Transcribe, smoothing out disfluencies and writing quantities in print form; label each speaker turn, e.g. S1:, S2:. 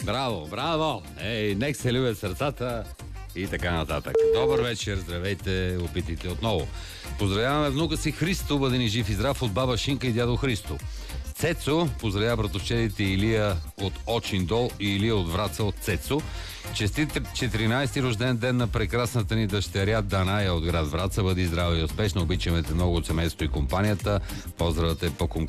S1: Браво, браво! Ей, нека се любят сърцата и така нататък. Добър вечер, здравейте, опитайте отново. Поздравяваме внука си Христо, бъде ни жив и здрав от баба Шинка и дядо Христо. Цецо поздравява братовчедите Илия от Очиндол и Илия от Враца от Цецо. Честит 14-ти рожден ден на прекрасната ни дъщеря Даная от град Враца. Бъди здрава и успешна. Обичаме те много от семейството и компанията. Поздравът е по